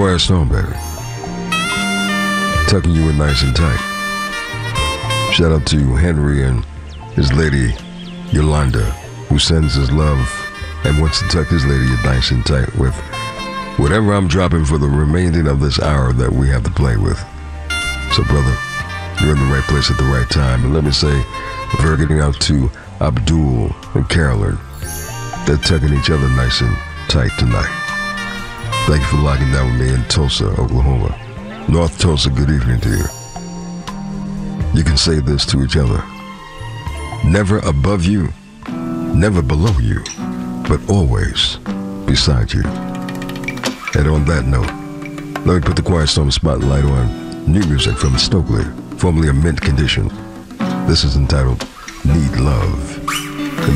Quiet Storm, baby. Tucking you in nice and tight. Shout out to Henry and his lady, Yolanda, who sends his love and wants to tuck his lady in nice and tight with whatever I'm dropping for the remaining of this hour that we have to play with. So, brother, you're in the right place at the right time. And let me say, we're getting out to Abdul and Carolyn. They're tucking each other nice and tight tonight. Thank you for locking down with me in Tulsa, Oklahoma. North Tulsa, good evening to you. You can say this to each other. Never above you, never below you, but always beside you. And on that note, let me put the Quiet Storm spotlight on new music from Stokely, formerly a Mint Condition. This is entitled Need Love.